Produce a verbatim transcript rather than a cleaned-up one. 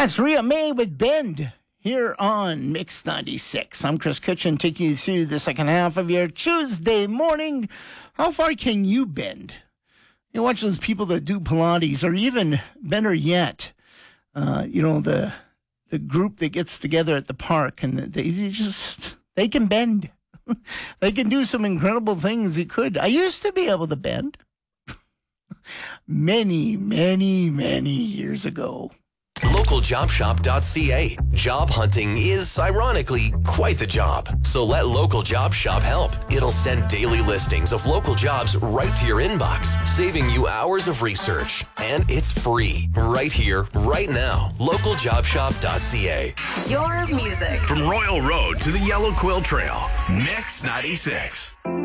That's Rhea May with Bend here on Mix ninety-six. I'm Chris Kitchen, taking you through the second half of your Tuesday morning. How far can you bend? You watch those people that do Pilates, or even better yet, uh, you know, the the group that gets together at the park, and they just, they can bend. They can do some incredible things. They could. I used to be able to bend many, many, many years ago. local job shop dot c a. Job hunting is, ironically, quite the job. So let Local Job Shop help. It'll send daily listings of local jobs right to your inbox, saving you hours of research. And it's free, right here, right now. local job shop dot c a. Your music. From Royal Road to the Yellow Quill Trail, Mix ninety-six.